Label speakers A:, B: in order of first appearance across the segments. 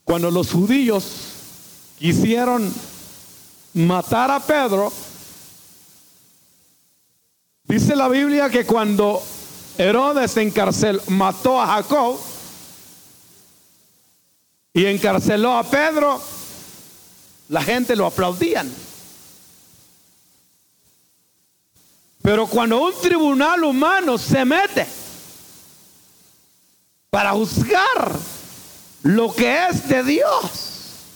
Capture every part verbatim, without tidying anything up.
A: cuando los judíos quisieron matar a Pedro, dice la Biblia que cuando Herodes encarceló, mató a Jacob y encarceló a Pedro, la gente lo aplaudían. Pero cuando un tribunal humano se mete para juzgar lo que es de Dios,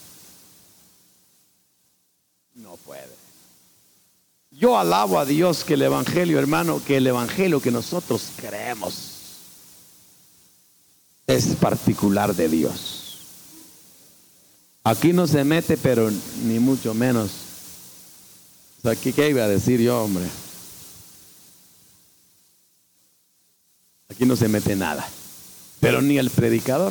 A: no puede. Yo alabo a Dios que el evangelio, hermano, que el evangelio que nosotros creemos es particular de Dios. Aquí no se mete, pero ni mucho menos. O sea, ¿qué, qué iba a decir yo, hombre? Aquí no se mete nada, pero ni el predicador.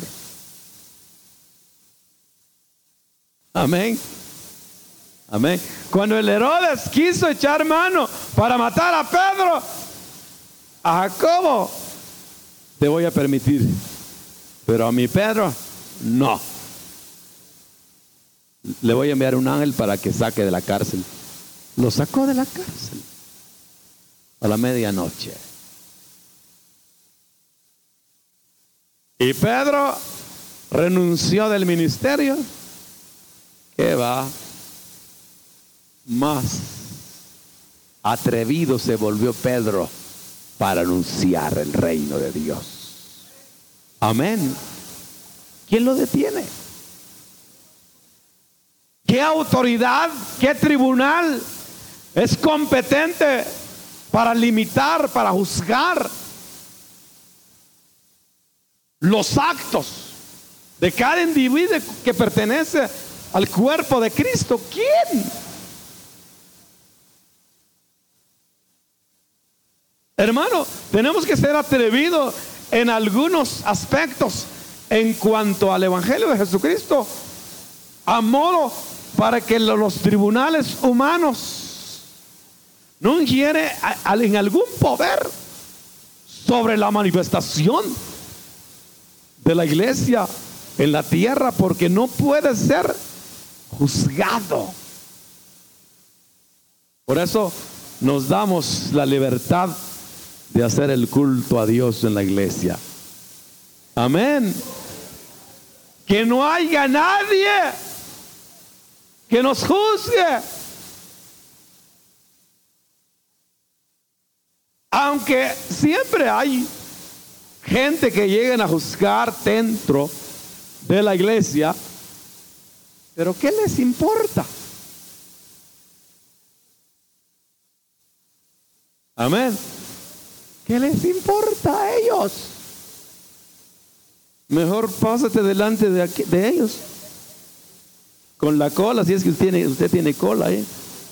A: Amén. Amén. Cuando el Herodes quiso echar mano para matar a Pedro, a Jacobo, te voy a permitir, pero a mi Pedro, no. Le voy a enviar un ángel para que saque de la cárcel. Lo sacó de la cárcel a la medianoche. Y Pedro renunció del ministerio. ¿Qué va? Más atrevido se volvió Pedro para anunciar el reino de Dios. Amén. ¿Quién lo detiene? ¿Qué autoridad, qué tribunal es competente para limitar, para juzgar los actos de cada individuo que pertenece al cuerpo de Cristo? ¿Quién? Hermano, tenemos que ser atrevidos en algunos aspectos en cuanto al evangelio de Jesucristo, a modo para que los tribunales humanos no ingieren en algún poder sobre la manifestación de la iglesia en la tierra, porque no puede ser juzgado. Por eso nos damos la libertad de hacer el culto a Dios en la iglesia. Amén. Que no haya nadie que nos juzgue, aunque siempre hay gente que lleguen a juzgar dentro de la iglesia, pero ¿qué les importa? Amén. ¿Qué les importa a ellos? Mejor pásate delante de, aquí, de ellos con la cola, si es que usted tiene, usted tiene cola, ¿eh?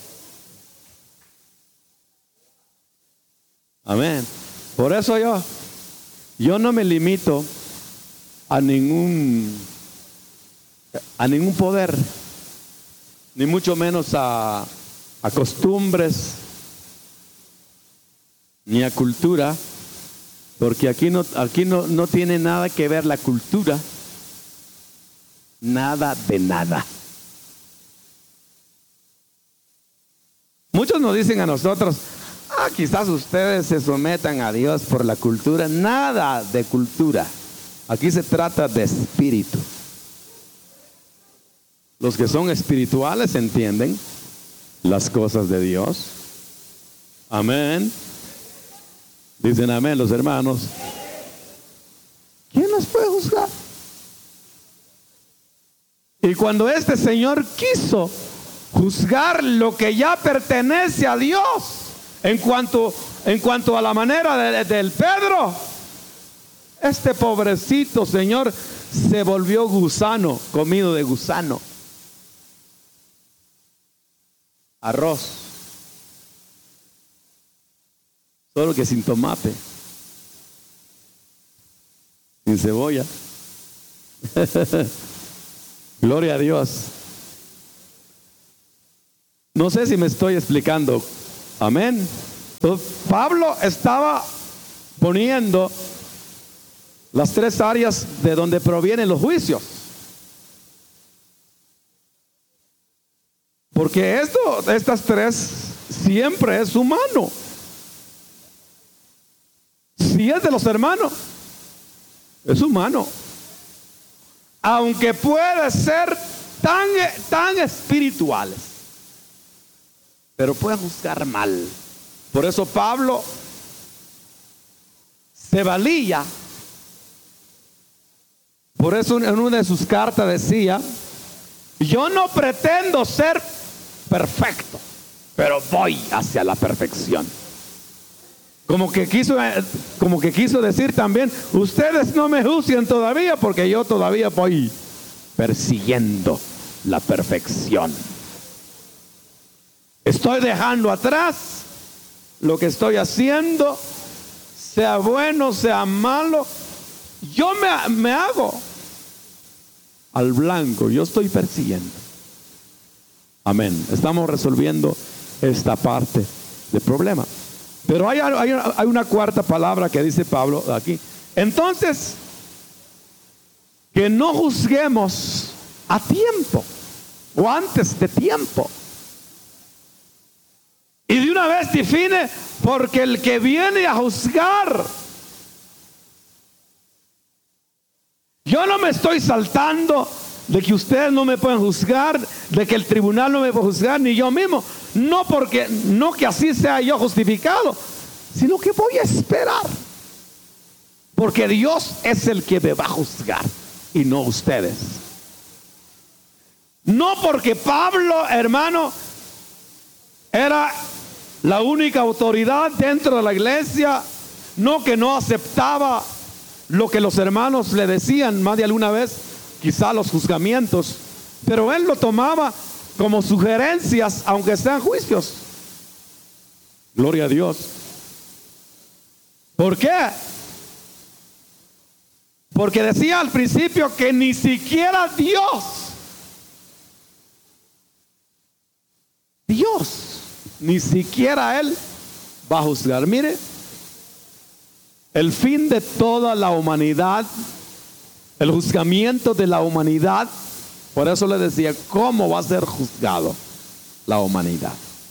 A: Amén. Por eso yo yo no me limito a ningún a ningún poder, ni mucho menos a, a costumbres, ni a cultura, porque aquí no aquí no, no tiene nada que ver la cultura, nada de nada. Muchos nos dicen a nosotros: ah, quizás ustedes se sometan a Dios por la cultura. Nada de cultura. Aquí se trata de espíritu. Los que son espirituales entienden las cosas de Dios. Amén. Dicen amén los hermanos. ¿Quién nos puede juzgar? Y cuando este Señor quiso juzgar lo que ya pertenece a Dios, en cuanto, en cuanto a la manera de, de, del Pedro, este pobrecito Señor se volvió gusano, comido de gusano. Arroz, solo que sin tomate, sin cebolla. Gloria a Dios. No sé si me estoy explicando. Amén. Entonces, Pablo estaba poniendo las tres áreas de donde provienen los juicios. Porque esto, estas tres, siempre es humano. Si es de los hermanos, es humano. Aunque puede ser tan, tan espirituales, pero puede juzgar mal. Por eso Pablo se valía. Por eso en una de sus cartas decía: yo no pretendo ser perfecto, pero voy hacia la perfección. Como que quiso, como que quiso decir también: ustedes no me juzguen todavía, porque yo todavía voy persiguiendo la perfección. Estoy dejando atrás lo que estoy haciendo, sea bueno, sea malo. Yo me, me hago al blanco, yo estoy persiguiendo. Amén. Estamos resolviendo esta parte del problema. Pero hay, hay, hay una cuarta palabra que dice Pablo aquí. Entonces, que no juzguemos a tiempo o antes de tiempo. Y de una vez define: porque el que viene a juzgar. Yo no me estoy saltando de que ustedes no me pueden juzgar, de que el tribunal no me puede juzgar, ni yo mismo. No porque, no que así sea yo justificado, sino que voy a esperar. Porque Dios es el que me va a juzgar y no ustedes. No porque Pablo, hermano, era la única autoridad dentro de la iglesia, no que no aceptaba lo que los hermanos le decían más de alguna vez, quizá los juzgamientos, pero él lo tomaba como sugerencias, aunque sean juicios. Gloria a Dios. ¿Por qué? Porque decía al principio que ni siquiera Dios, Dios, ni siquiera Él va a juzgar. Mire, el fin de toda la humanidad, el juzgamiento de la humanidad. Por eso le decía: ¿cómo va a ser juzgado la humanidad?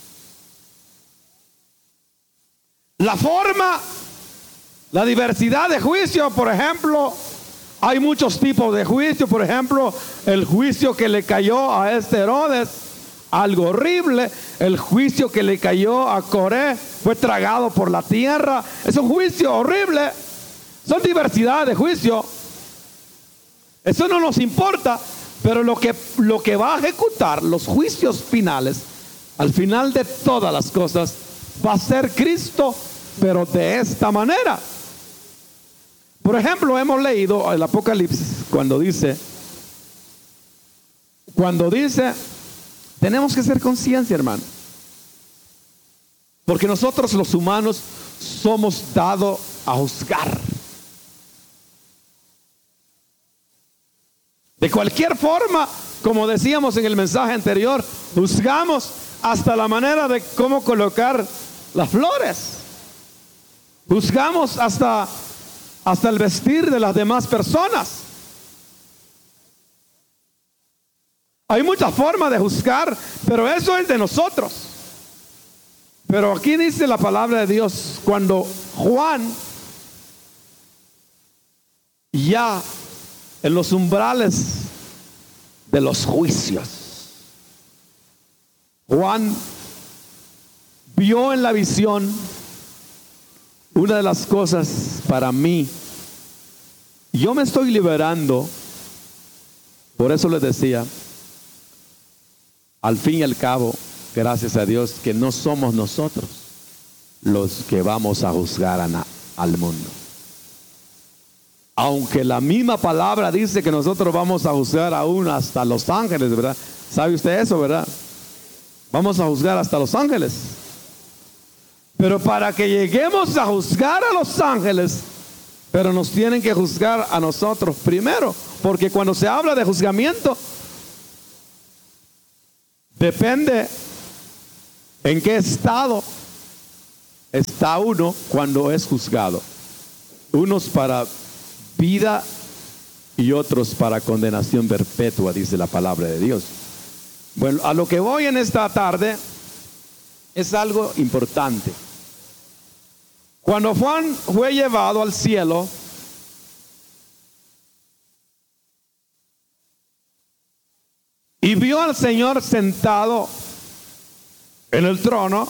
A: La forma, la diversidad de juicio, por ejemplo, hay muchos tipos de juicio. Por ejemplo, el juicio que le cayó a este Herodes, algo horrible. El juicio que le cayó a Coré, fue tragado por la tierra. Es un juicio horrible. Son diversidad de juicio. Eso no nos importa. Pero lo que, lo que va a ejecutar los juicios finales, al final de todas las cosas, va a ser Cristo, pero de esta manera. Por ejemplo, hemos leído el Apocalipsis cuando dice, cuando dice, tenemos que ser conciencia, hermano, porque nosotros los humanos somos dados a juzgar. De cualquier forma, como decíamos en el mensaje anterior, juzgamos hasta la manera de cómo colocar las flores. Juzgamos hasta, hasta el vestir de las demás personas. Hay muchas formas de juzgar, pero eso es de nosotros. Pero aquí dice la palabra de Dios, cuando Juan ya en los umbrales de los juicios, Juan vio en la visión una de las cosas para mí. Yo me estoy liberando. Por eso les decía, al fin y al cabo, gracias a Dios, que no somos nosotros los que vamos a juzgar a na, al mundo. Aunque la misma palabra dice que nosotros vamos a juzgar aún hasta los ángeles, ¿verdad? ¿Sabe usted eso, verdad? Vamos a juzgar hasta los ángeles. Pero para que lleguemos a juzgar a los ángeles, pero nos tienen que juzgar a nosotros primero. Porque cuando se habla de juzgamiento, depende en qué estado está uno cuando es juzgado. Unos para vida y otros para condenación perpetua, dice la palabra de Dios. Bueno, a lo que voy en esta tarde es algo importante. Cuando Juan fue llevado al cielo, y vio al Señor sentado en el trono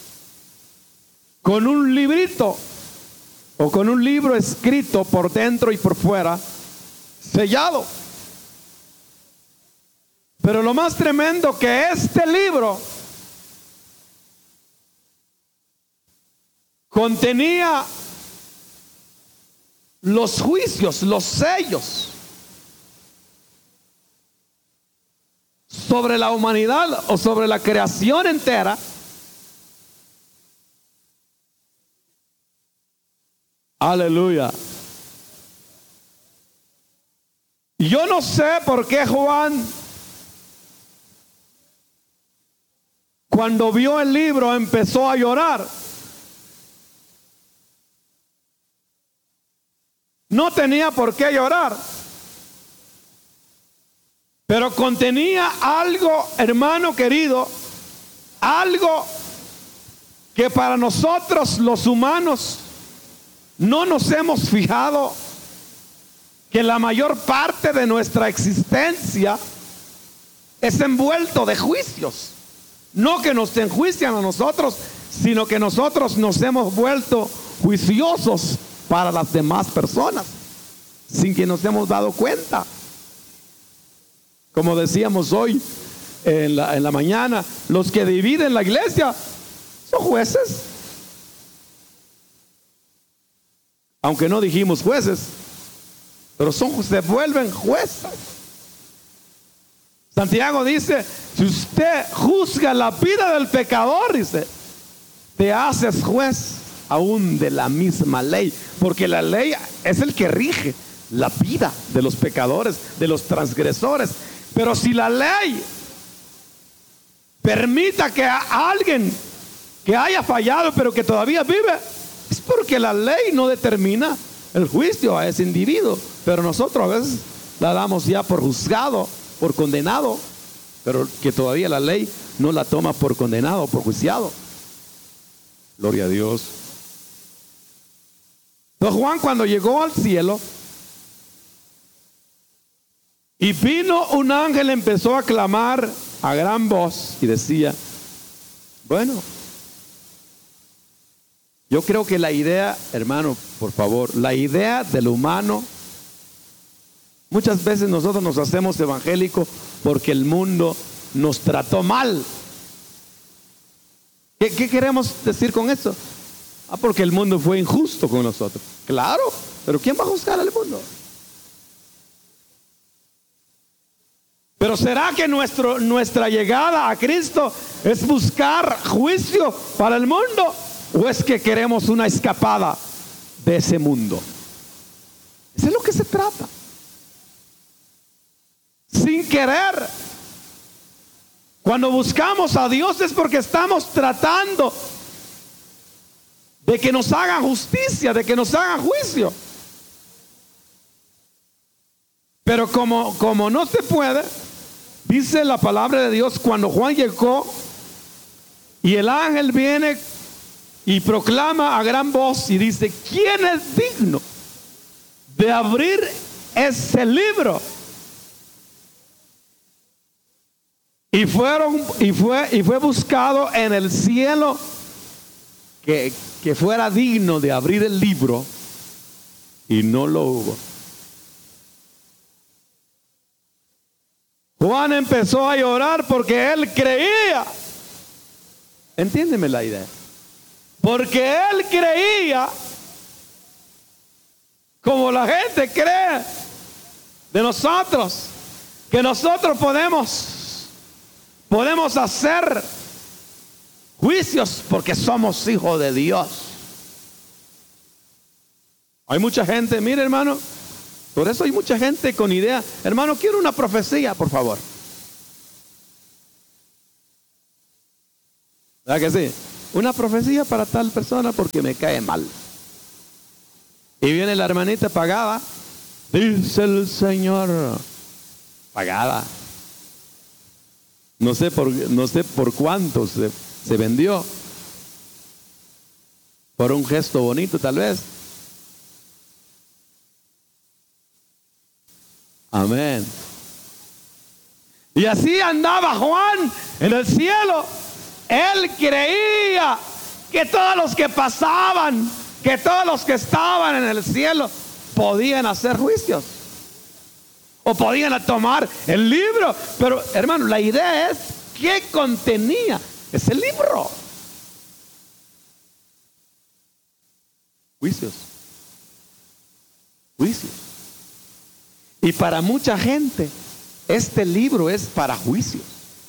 A: con un librito o con un libro escrito por dentro y por fuera, sellado. Pero lo más tremendo que este libro contenía los juicios, los sellos sobre la humanidad o sobre la creación entera. Aleluya. Yo no sé por qué Juan, cuando vio el libro, empezó a llorar. No tenía por qué llorar, pero contenía algo, hermano querido, algo que para nosotros los humanos no nos hemos fijado, que la mayor parte de nuestra existencia es envuelto de juicios. No que nos enjuician a nosotros, sino que nosotros nos hemos vuelto juiciosos para las demás personas, sin que nos hemos dado cuenta. Como decíamos hoy en la, en la mañana, los que dividen la iglesia son jueces. Aunque no dijimos jueces, pero son, se vuelven jueces. Santiago dice, si usted juzga la vida del pecador, dice, te haces juez aún de la misma ley, porque la ley es el que rige la vida de los pecadores, de los transgresores. Pero si la ley permita que a alguien que haya fallado pero que todavía vive, es porque la ley no determina el juicio a ese individuo, pero nosotros a veces la damos ya por juzgado, por condenado, pero que todavía la ley no la toma por condenado, por juiciado. Gloria a Dios. Entonces Juan, cuando llegó al cielo y vino un ángel, empezó a clamar a gran voz y decía, bueno, yo creo que la idea, hermano, por favor, la idea del humano, muchas veces nosotros nos hacemos evangélicos porque el mundo nos trató mal. ¿Qué, qué queremos decir con eso? Ah, porque el mundo fue injusto con nosotros. Claro, pero ¿quién va a juzgar al mundo? Pero ¿será que nuestro, nuestra llegada a Cristo es buscar juicio para el mundo? ¿O es que queremos una escapada de ese mundo? Eso es lo que se trata. Sin querer, cuando buscamos a Dios es porque estamos tratando de que nos hagan justicia, de que nos hagan juicio. Pero como, como no se puede, dice la palabra de Dios, cuando Juan llegó y el ángel viene y proclama a gran voz y dice, ¿quién es digno de abrir ese libro? Y fueron y fue y fue buscado en el cielo que, que fuera digno de abrir el libro, y no lo hubo. Juan empezó a llorar porque él creía. Entiéndeme la idea. Porque él creía, como la gente cree de nosotros, que nosotros podemos, podemos hacer juicios porque somos hijos de Dios. Hay mucha gente, mire hermano, por eso hay mucha gente con idea. Hermano, quiero una profecía, por favor. ¿Verdad que sí? Una profecía para tal persona porque me cae mal. Y viene la hermanita pagada, dice el Señor, pagada. No sé por, no sé por cuánto se, se vendió. Por un gesto bonito, tal vez. Amén. Y así andaba Juan en el cielo. Él creía que todos los que pasaban, que todos los que estaban en el cielo podían hacer juicios o podían tomar el libro. Pero hermano, la idea es qué contenía ese libro. Juicios. Juicios. Y para mucha gente este libro es para juicios.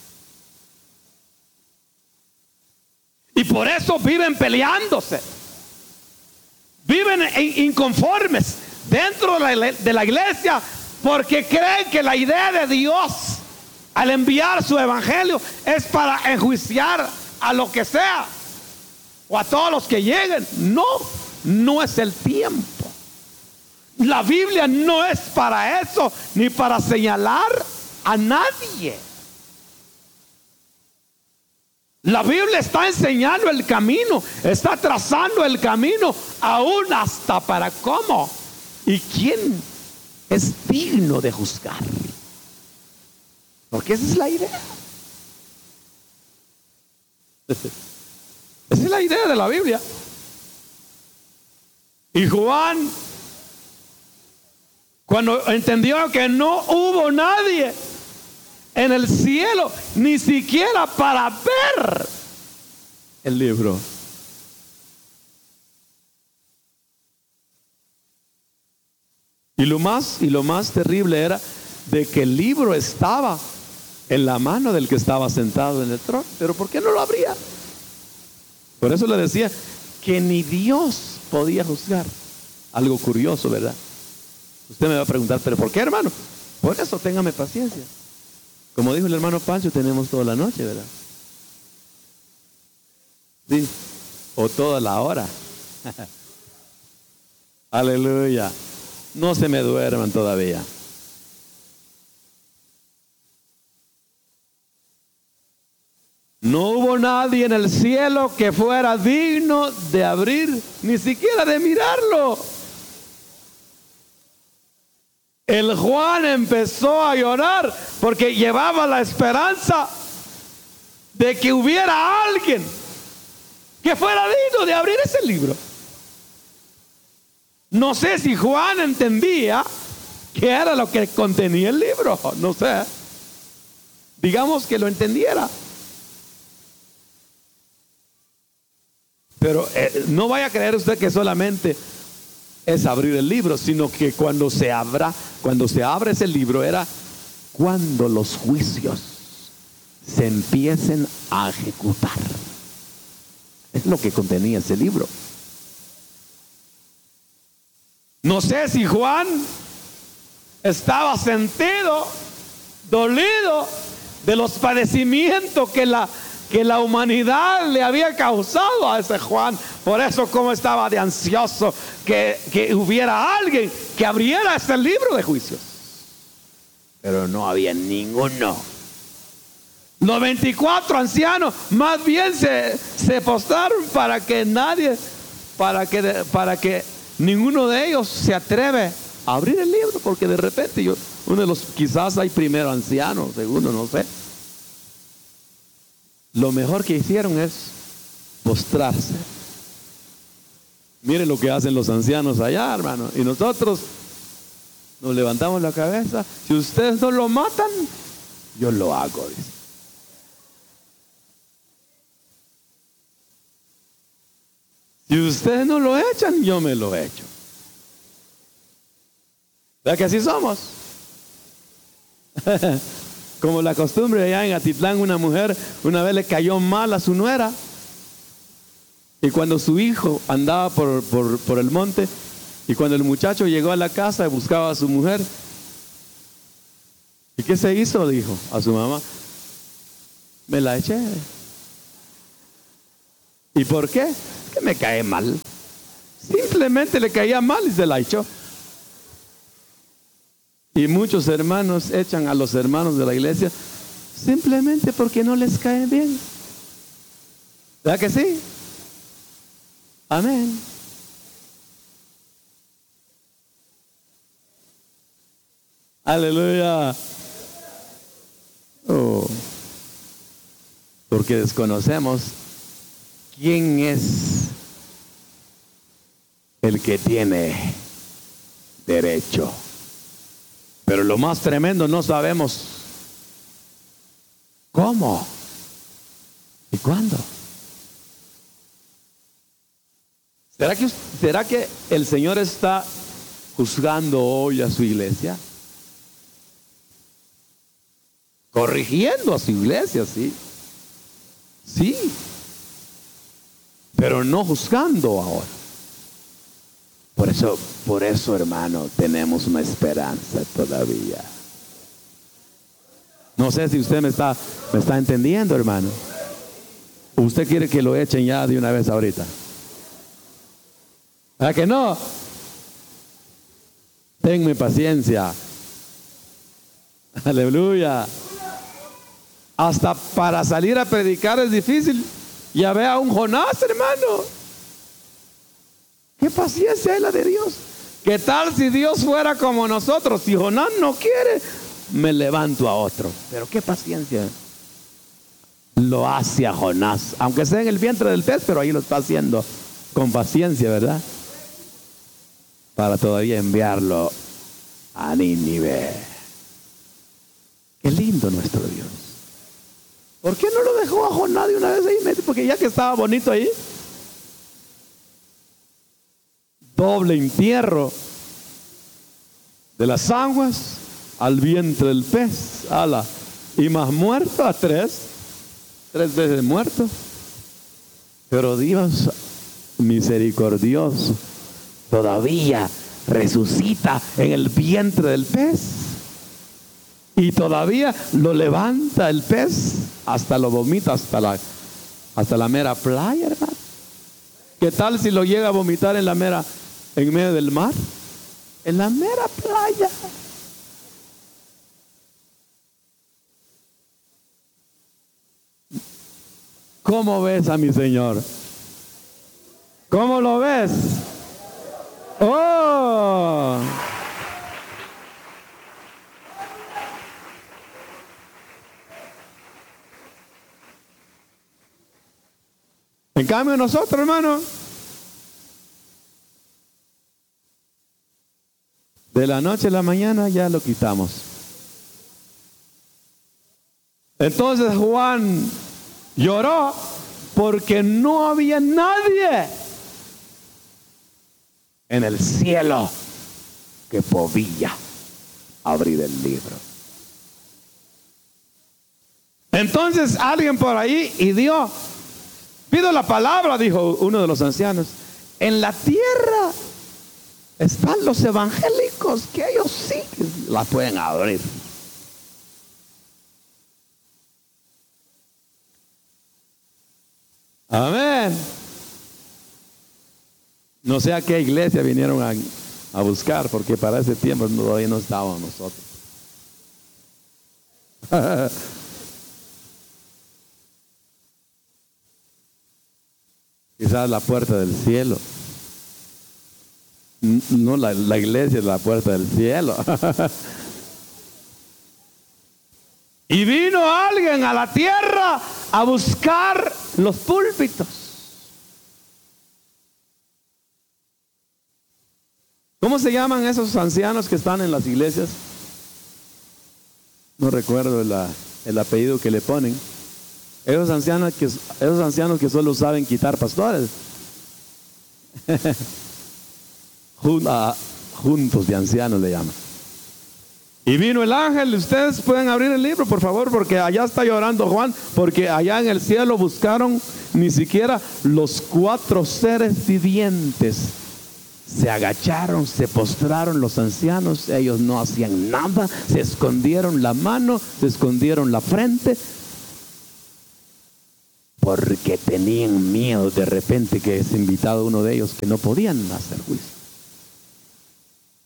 A: Y por eso viven peleándose. Viven inconformes dentro de la iglesia porque creen que la idea de Dios al enviar su evangelio es para enjuiciar a lo que sea o a todos los que lleguen. No, no es el tiempo. La Biblia no es para eso, ni para señalar a nadie. La Biblia está enseñando el camino, está trazando el camino, aún hasta para cómo y quién es digno de juzgar. Porque esa es la idea. Esa es la idea de la Biblia. Y Juan, cuando entendió que no hubo nadie en el cielo, ni siquiera para ver el libro, y lo más y lo más terrible era de que el libro estaba en la mano del que estaba sentado en el trono. Pero ¿por qué no lo abría? Por eso le decía que ni Dios podía juzgar. Algo curioso, ¿verdad? Usted me va a preguntar, ¿pero por qué, hermano? Por eso, téngame paciencia. Como dijo el hermano Pancho, tenemos toda la noche, ¿verdad? Sí, o toda la hora. Aleluya. No se me duerman todavía. No hubo nadie en el cielo que fuera digno de abrir, ni siquiera de mirarlo. El Juan empezó a llorar porque llevaba la esperanza de que hubiera alguien que fuera digno de abrir ese libro. No sé si Juan entendía qué era lo que contenía el libro, no sé. Digamos que lo entendiera. Pero eh, no vaya a creer usted que solamente es abrir el libro, sino que cuando se abra, cuando se abre ese libro era cuando los juicios se empiecen a ejecutar. Es lo que contenía ese libro. No sé si Juan estaba sentido, dolido de los padecimientos que la que la humanidad le había causado a ese Juan. Por eso como estaba de ansioso que, que hubiera alguien que abriera ese libro de juicios. Pero no había ninguno. Los veinticuatro ancianos más bien se, se postraron para que nadie, para que, para que ninguno de ellos se atreve a abrir el libro, porque de repente yo, uno de los, quizás hay primero anciano, segundo, no sé. Lo mejor que hicieron es postrarse. Mire lo que hacen los ancianos allá, hermano. Y nosotros nos levantamos la cabeza. Si ustedes no lo matan, yo lo hago, dice. Si ustedes no lo echan, yo me lo echo. ¿Verdad que así somos? Como la costumbre allá en Atitlán, una mujer una vez le cayó mal a su nuera. Y cuando su hijo andaba por, por, por el monte, y cuando el muchacho llegó a la casa y buscaba a su mujer, ¿y qué se hizo? Dijo a su mamá: me la eché. ¿Y por qué? Que me cae mal. Simplemente le caía mal y se la echó. Y muchos hermanos echan a los hermanos de la iglesia simplemente porque no les cae bien. ¿Verdad que sí? Amén. Aleluya. Oh. Porque desconocemos quién es el que tiene derecho. Pero lo más tremendo, no sabemos cómo y cuándo. ¿Será que, será que el Señor está juzgando hoy a su iglesia? Corrigiendo a su iglesia, sí. Sí. Pero no juzgando ahora. Por eso, por eso, hermano, tenemos una esperanza todavía. No sé si usted me está, me está entendiendo, hermano. ¿Usted quiere que lo echen ya de una vez ahorita? ¿A que no? Tenme paciencia. Aleluya. Hasta para salir a predicar es difícil. Ya ve a un Jonás, hermano. Qué paciencia es la de Dios. ¿Qué tal si Dios fuera como nosotros? Si Jonás no quiere, me levanto a otro. Pero qué paciencia lo hace a Jonás, aunque sea en el vientre del pez, pero ahí lo está haciendo con paciencia, ¿verdad? Para todavía enviarlo a Nínive. Qué lindo nuestro Dios. ¿Por qué no lo dejó a Jonás de una vez ahí? Porque ya que estaba bonito ahí, doble entierro de las aguas al vientre del pez, ala, y más muerto a tres, tres veces muerto. Pero Dios misericordioso todavía resucita en el vientre del pez y todavía lo levanta el pez, hasta lo vomita hasta la, hasta la mera playa, hermano. ¿Qué tal si lo llega a vomitar en la mera, en medio del mar? En la mera playa. ¿Cómo ves a mi Señor? ¿Cómo lo ves? ¡Oh! En cambio nosotros, hermano, de la noche a la mañana ya lo quitamos. Entonces Juan lloró porque no había nadie en el cielo que podía abrir el libro. Entonces alguien por ahí y dio, pido la palabra, dijo uno de los ancianos. En la tierra están los evangélicos, que ellos sí la pueden abrir. Amén. No sé a qué iglesia vinieron a, a buscar, porque para ese tiempo todavía no estábamos nosotros. Quizás la puerta del cielo. No, la, la iglesia es la puerta del cielo. Y vino alguien a la tierra a buscar los púlpitos. ¿Cómo se llaman esos ancianos que están en las iglesias? No recuerdo la, el apellido que le ponen. Esos ancianos que, esos ancianos que solo saben quitar pastores. Juntos de ancianos le llaman. Y vino el ángel. Ustedes pueden abrir el libro, por favor, porque allá está llorando Juan, porque allá en el cielo buscaron ni siquiera los cuatro seres vivientes. Se agacharon, se postraron los ancianos, ellos no hacían nada, se escondieron la mano, se escondieron la frente, porque tenían miedo de repente que es invitado uno de ellos que no podían hacer juicio.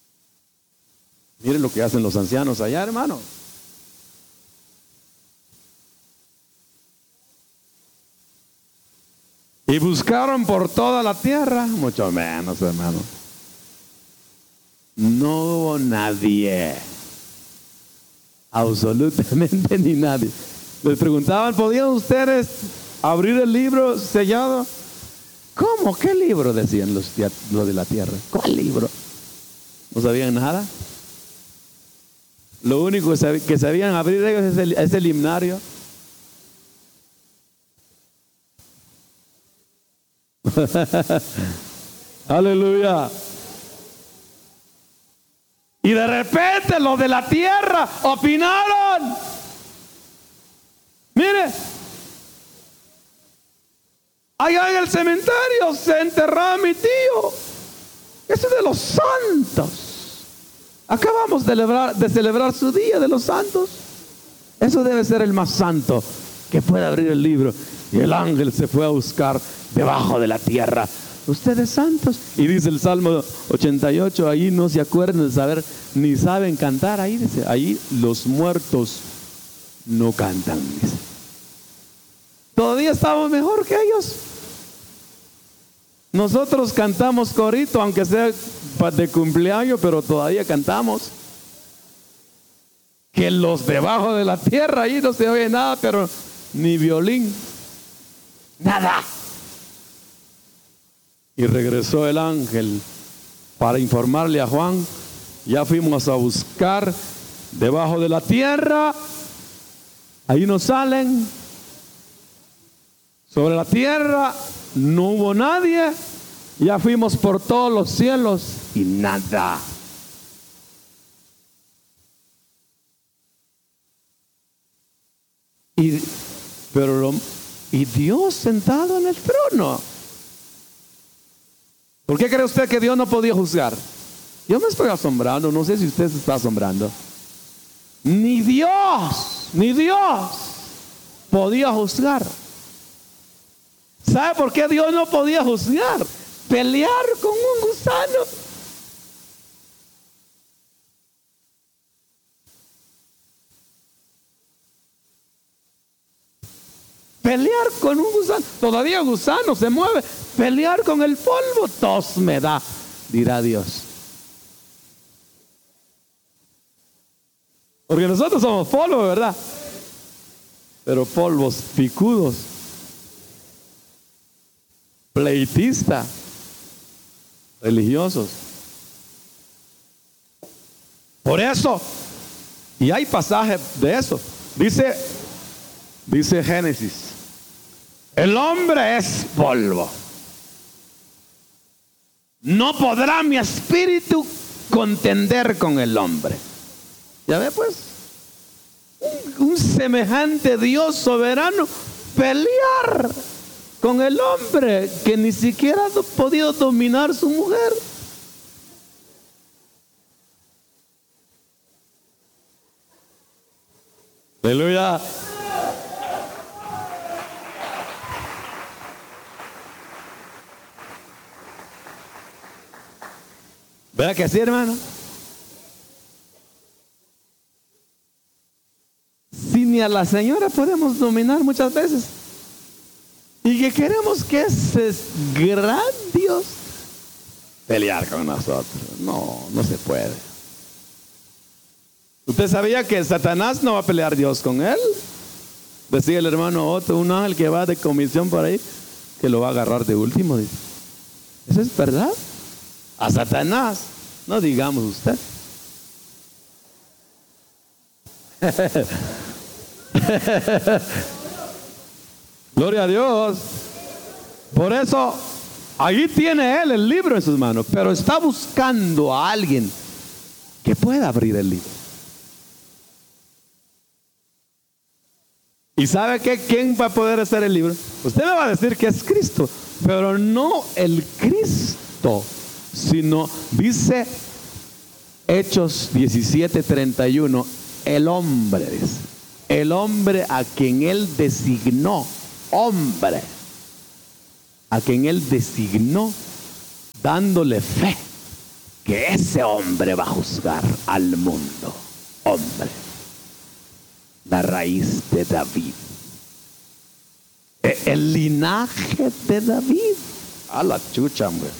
A: Miren lo que hacen los ancianos allá, hermano. Y buscaron por toda la tierra, mucho menos, hermano. No hubo nadie, absolutamente ni nadie. Les preguntaban, ¿podían ustedes abrir el libro sellado? ¿Cómo? ¿Qué libro? Decían los, los de la tierra. ¿Cuál libro? No sabían nada. Lo único que sabían abrir ellos es el, es el himnario. Aleluya. Y de repente los de la tierra opinaron. Mire, allá en el cementerio se enterraba mi tío. Ese es de los santos. Acabamos de celebrar, de celebrar su día de los santos. Eso debe ser el más santo que puede abrir el libro. Y el ángel se fue a buscar debajo de la tierra. Ustedes santos. Y dice el Salmo ochenta y ocho, ahí no se acuerdan de saber, ni saben cantar. Ahí dice, ahí los muertos no cantan, dice. Todavía estamos mejor que ellos. Nosotros cantamos corito, aunque sea de cumpleaños, pero todavía cantamos. Que los debajo de la tierra, ahí no se oye nada, pero ni violín, nada. Y regresó el ángel para informarle a Juan, ya fuimos a buscar debajo de la tierra, ahí nos salen, sobre la tierra no hubo nadie, ya fuimos por todos los cielos y nada. Y, pero lo, y Dios sentado en el trono. ¿Por qué cree usted que Dios no podía juzgar? Yo me estoy asombrando, no sé si usted se está asombrando. Ni Dios, ni Dios podía juzgar. ¿Sabe por qué Dios no podía juzgar? Pelear con un gusano. Pelear con un gusano. Todavía el gusano se mueve. Pelear con el polvo. Tos me da, dirá Dios. Porque nosotros somos polvo, ¿verdad? Pero polvos picudos. Pleitistas. Religiosos. Por eso, y hay pasaje de eso. Dice, dice Génesis, el hombre es polvo. No podrá mi espíritu contender con el hombre. Ya ve pues, un, un semejante Dios soberano pelear con el hombre que ni siquiera ha podido dominar su mujer. Aleluya. ¿Verdad que sí, hermano? Si ni a la señora podemos dominar muchas veces, y que queremos que ese gran Dios pelear con nosotros. No, no se puede. ¿Usted sabía que Satanás no va a pelear Dios con él? Decía el hermano Otto, un ángel que va de comisión por ahí, que lo va a agarrar de último. Dice. ¿Eso es verdad? A Satanás, no digamos usted. Gloria a Dios. Por eso, ahí tiene él el libro en sus manos, pero está buscando a alguien que pueda abrir el libro. ¿Y sabe qué? ¿Quién va a poder hacer el libro? Usted me va a decir que es Cristo, pero no el Cristo, sino dice Hechos diecisiete treinta y uno, el hombre, dice, el hombre a quien él designó, hombre, a quien él designó, dándole fe, que ese hombre va a juzgar al mundo. Hombre, la raíz de David. Eh, el linaje de David. A la chucha, hombre.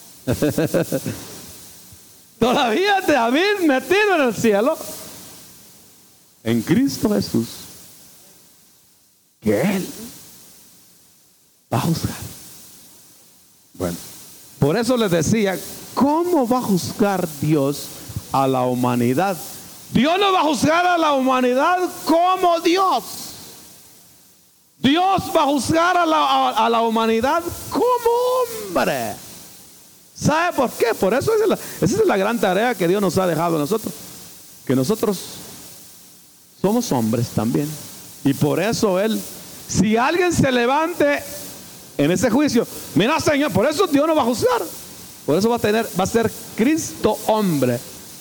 A: Todavía David metido en el cielo, en Cristo Jesús, que Él va a juzgar. Bueno, por eso les decía, ¿cómo va a juzgar Dios a la humanidad? Dios no va a juzgar a la humanidad como Dios. Dios va a juzgar a la, a, a la humanidad como hombre. ¿Sabe por qué? Por eso esa es, la, esa es la gran tarea que Dios nos ha dejado a nosotros. Que nosotros somos hombres también. Y por eso Él, si alguien se levante en ese juicio, mira, Señor, por eso Dios no va a juzgar. Por eso va a tener, va a ser Cristo hombre.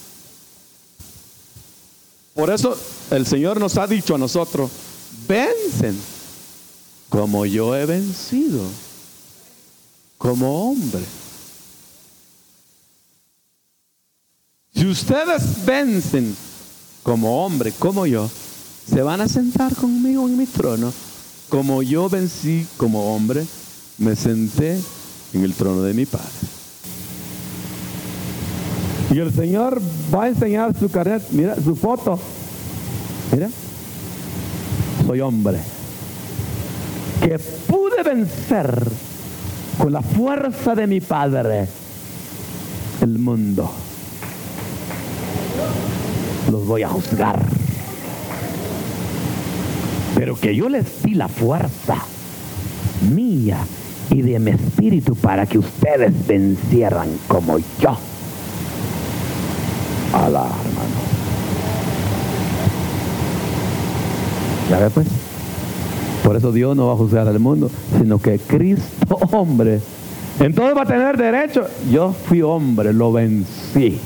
A: Por eso el Señor nos ha dicho a nosotros, vencen como yo he vencido, como hombre. Si ustedes vencen como hombre, como yo, se van a sentar conmigo en mi trono. Como yo vencí como hombre, me senté en el trono de mi Padre. Y el Señor va a enseñar su carnet, mira su foto. Mira, soy hombre que pude vencer con la fuerza de mi Padre el mundo. Los voy a juzgar, pero que yo les di la fuerza mía y de mi espíritu para que ustedes vencieran como yo. Alá, hermano. ¿Ya ve pues? Por eso Dios no va a juzgar al mundo, sino que Cristo hombre, entonces va a tener derecho. Yo fui hombre, lo vencí.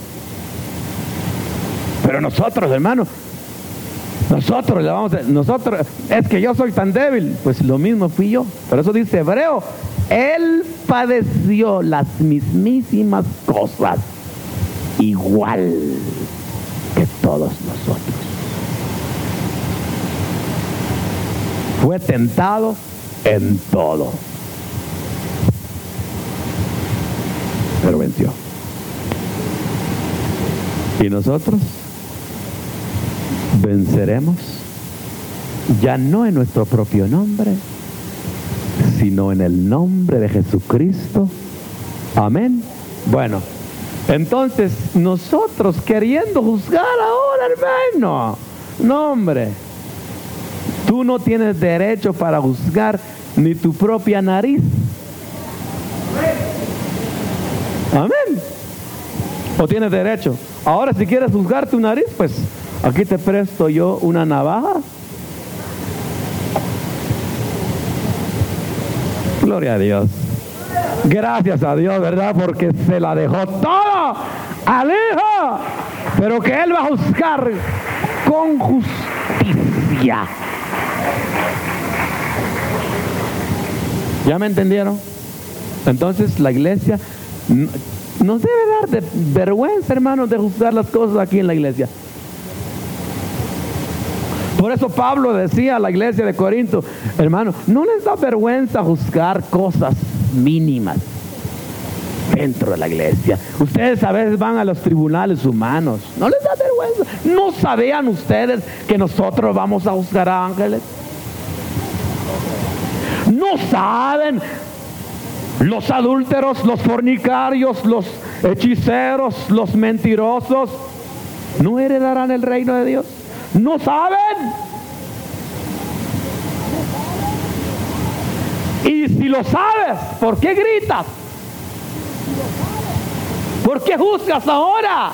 A: Pero nosotros, hermanos, nosotros le vamos a, nosotros, es que yo soy tan débil, pues lo mismo fui yo. Por eso dice Hebreo, Él padeció las mismísimas cosas, igual que todos nosotros. Fue tentado en todo, pero venció. Y nosotros venceremos, ya no en nuestro propio nombre, sino en el nombre de Jesucristo. Amén. Bueno, entonces nosotros queriendo juzgar ahora, hermano, no, hombre, tú no tienes derecho para juzgar ni tu propia nariz. Amén. ¿O tienes derecho? Ahora, si quieres juzgar tu nariz, pues aquí te presto yo una navaja. Gloria a Dios. Gracias a Dios, ¿verdad? Porque se la dejó todo al Hijo. Pero que Él va a juzgar con justicia. ¿Ya me entendieron? Entonces la iglesia nos debe dar de vergüenza, hermanos, de juzgar las cosas aquí en la iglesia. Por eso Pablo decía a la iglesia de Corinto, hermano, no les da vergüenza juzgar cosas mínimas dentro de la iglesia. Ustedes a veces van a los tribunales humanos, no les da vergüenza. ¿No sabían ustedes que nosotros vamos a juzgar a ángeles? ¿No saben? Los adúlteros, los fornicarios, los hechiceros, los mentirosos, ¿no heredarán el reino de Dios? ¿No saben? Y si lo sabes, ¿por qué gritas? ¿Por qué juzgas ahora?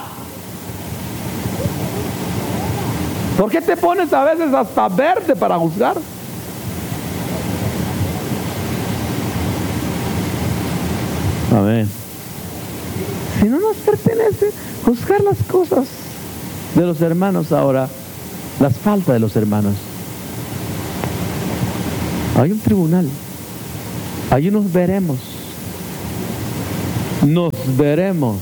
A: ¿Por qué te pones a veces hasta verde para juzgar? Amén. Si no nos pertenece juzgar las cosas de los hermanos ahora, las faltas de los hermanos. Hay un tribunal. Allí nos veremos. Nos veremos.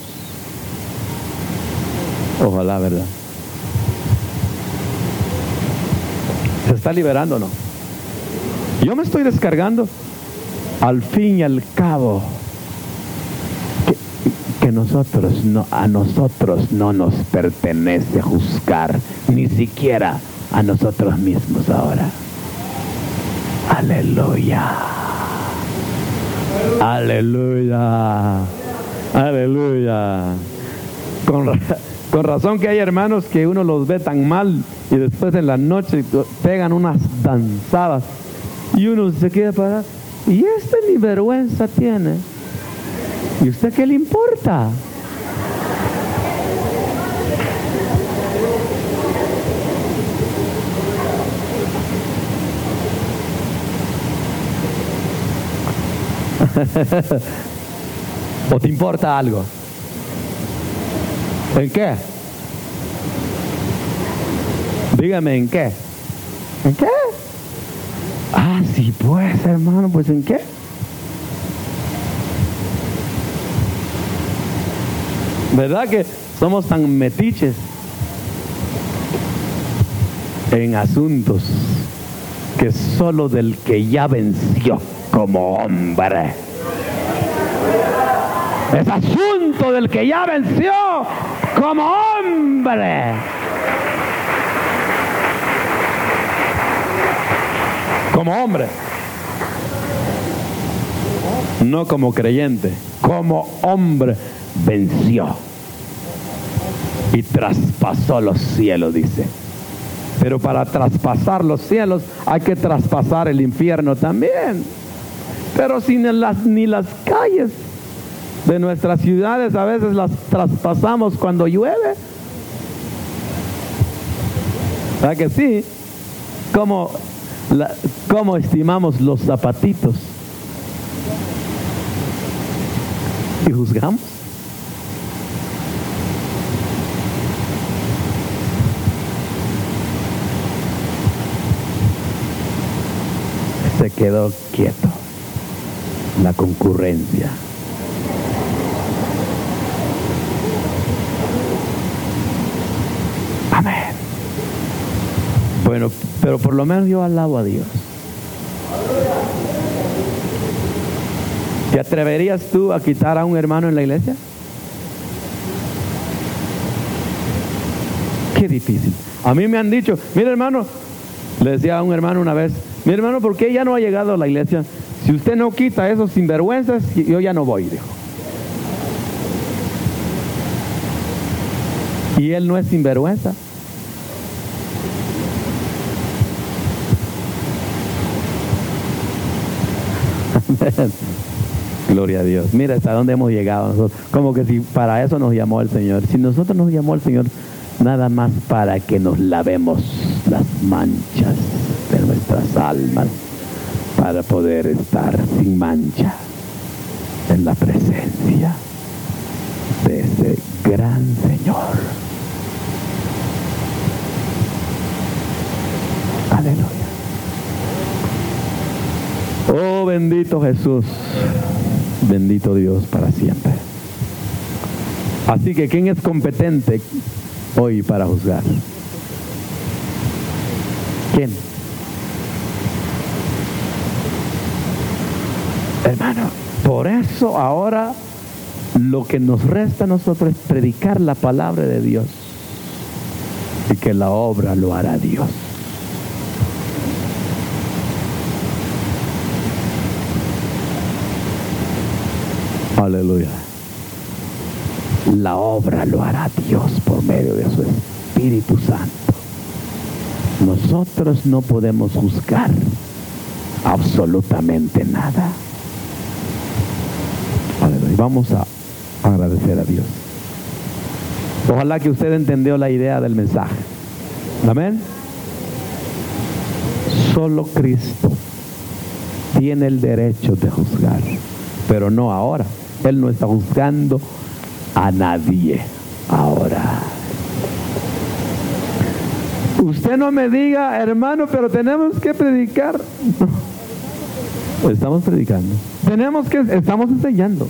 A: Ojalá, ¿verdad? ¿Se está liberando o no? Yo me estoy descargando. Al fin y al cabo, que, que nosotros no, a nosotros no nos pertenece juzgar, ni siquiera a nosotros mismos ahora. Aleluya. Aleluya. Aleluya. Con, con razón que hay hermanos que uno los ve tan mal y después en la noche pegan unas danzadas y uno se queda parado. Y este ni vergüenza tiene. ¿Y usted qué le importa? ¿O te importa algo? ¿En qué? Dígame, ¿en qué? ¿En qué? Ah, sí, pues, hermano, pues ¿en qué? ¿Verdad que somos tan metiches en asuntos que solo del que ya venció como hombre? Es asunto del que ya venció como hombre. Como hombre, no como creyente, como hombre venció y traspasó los cielos, dice. Pero para traspasar los cielos hay que traspasar el infierno también. Pero si ni las, ni las calles de nuestras ciudades a veces las traspasamos cuando llueve, ¿verdad que sí? Como La, ¿Cómo estimamos los zapatitos? ¿Y juzgamos? Se quedó quieto la concurrencia. Amén. Bueno, pero por lo menos yo alabo a Dios. ¿Te atreverías tú a quitar a un hermano en la iglesia? Qué difícil. A mí me han dicho, mire hermano, le decía a un hermano una vez, mi hermano, ¿por qué ya no ha llegado a la iglesia? Si usted no quita esos sinvergüenzas, yo ya no voy, dijo. Y él no es sinvergüenza. Gloria a Dios. Mira hasta dónde hemos llegado nosotros. Como que si para eso nos llamó el Señor. Si nosotros nos llamó el Señor, nada más para que nos lavemos las manchas de nuestras almas, para poder estar sin mancha en la presencia de ese gran Señor. Aleluya. Oh, bendito Jesús, bendito Dios para siempre. Así que, ¿quién es competente hoy para juzgar? ¿Quién? Hermano, por eso ahora lo que nos resta a nosotros es predicar la palabra de Dios, y que la obra lo hará Dios. Aleluya. La obra lo hará Dios por medio de su Espíritu Santo. Nosotros no podemos juzgar absolutamente nada. Aleluya. Vamos a agradecer a Dios. Ojalá que usted entendió la idea del mensaje. Amén. Solo Cristo tiene el derecho de juzgar, pero no ahora. Él no está juzgando a nadie ahora. Usted no me diga, hermano, pero tenemos que predicar. No. Estamos predicando. Tenemos que, estamos enseñando.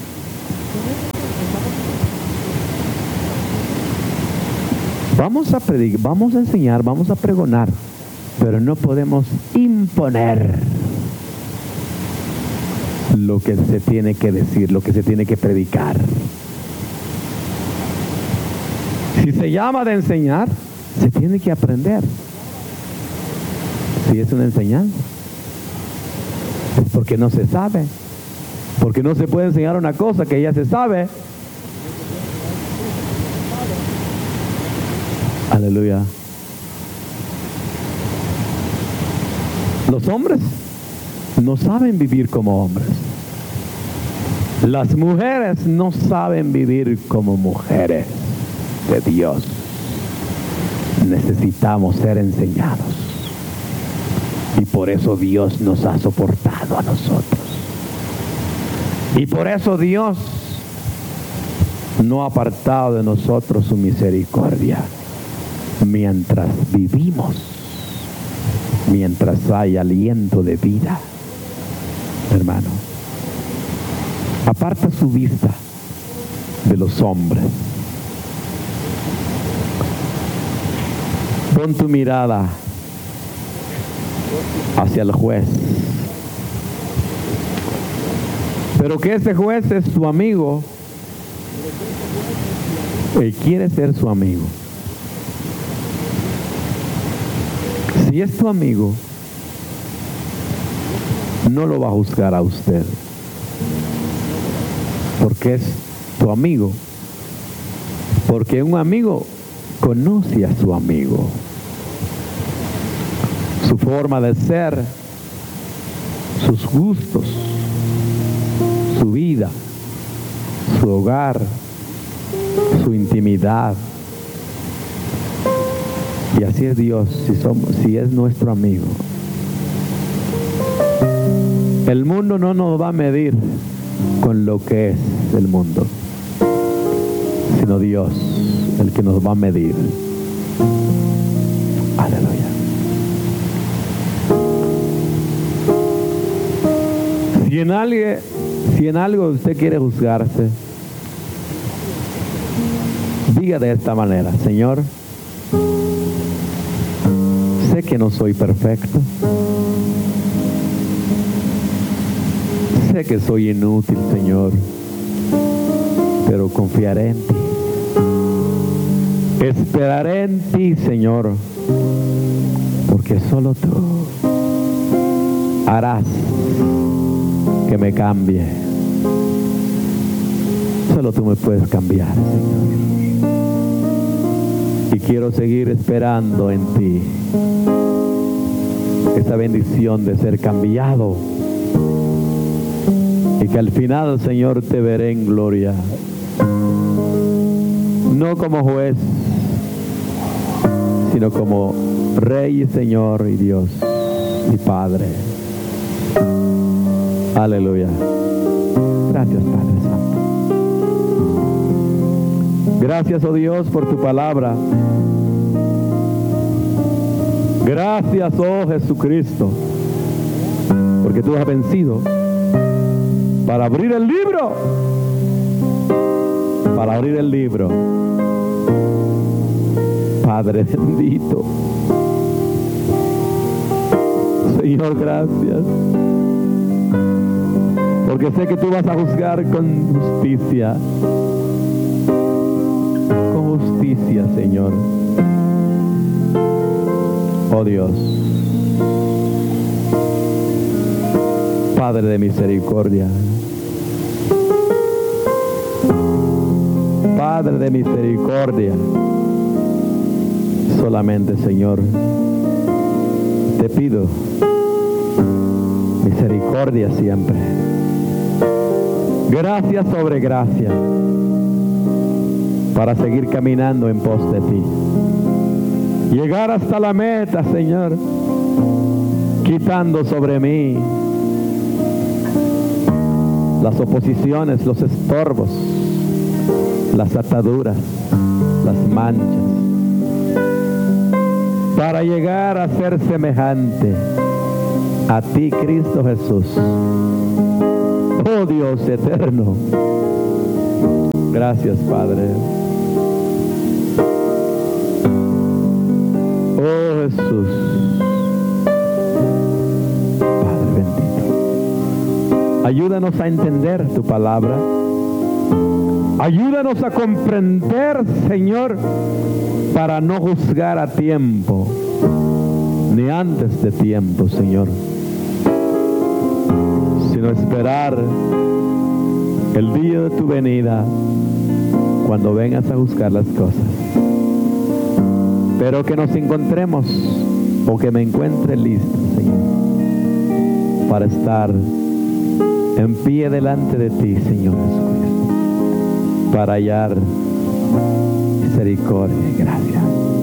A: Vamos a predicar, vamos a enseñar, vamos a pregonar, pero no podemos imponer. lo que se tiene que decir, lo que se tiene que predicar. Si se llama de enseñar, se tiene que aprender. Si es una enseñanza, es porque no se sabe. Porque no se puede enseñar una cosa que ya se sabe. Aleluya. Los hombres no saben vivir como hombres. Las mujeres no saben vivir como mujeres de Dios. Necesitamos ser enseñados. Y por eso Dios nos ha soportado a nosotros. Y por eso Dios no ha apartado de nosotros su misericordia. Mientras vivimos, mientras hay aliento de vida, hermano, aparta su vista de los hombres. Pon tu mirada hacia el juez. Pero que ese juez es tu amigo. Él quiere ser su amigo. Si es tu amigo, no lo va a juzgar a usted, porque es tu amigo. Porque un amigo conoce a su amigo, su forma de ser, sus gustos, su vida, su hogar, su intimidad. Y así es Dios, si, somos, si es nuestro amigo. El mundo no nos va a medir con lo que es el mundo, sino Dios, el que nos va a medir. Aleluya. Si en algo, si en algo usted quiere juzgarse, diga de esta manera: Señor, sé que no soy perfecto, sé que soy inútil, Señor, pero confiaré en ti. Esperaré en ti, Señor, porque solo tú harás que me cambie. Solo tú me puedes cambiar, Señor. Y quiero seguir esperando en ti esa bendición de ser cambiado, y que al final, Señor, te veré en gloria, no como juez, sino como Rey y Señor y Dios y Padre. Aleluya. Gracias, Padre Santo. Gracias, oh Dios, por tu palabra. Gracias, oh Jesucristo, porque tú has vencido para abrir el libro, para abrir el libro. Padre bendito, Señor, gracias, porque sé que tú vas a juzgar con justicia, con justicia, Señor. Oh Dios, Padre de misericordia, Padre de misericordia, solamente, Señor, te pido misericordia siempre, gracia sobre gracia, para seguir caminando en pos de ti, llegar hasta la meta, Señor, quitando sobre mí las oposiciones, los estorbos, las ataduras, las manchas, para llegar a ser semejante a ti, Cristo Jesús. Oh Dios eterno, gracias, Padre. Oh Jesús, Padre bendito, Ayúdanos a entender tu palabra. Ayúdanos a comprender, Señor, para no juzgar a tiempo, ni antes de tiempo, Señor, sino esperar el día de tu venida, cuando vengas a juzgar las cosas. Pero que nos encontremos, o que me encuentre listo, Señor, para estar en pie delante de ti, Señor Jesucristo, para hallar misericordia y gracia.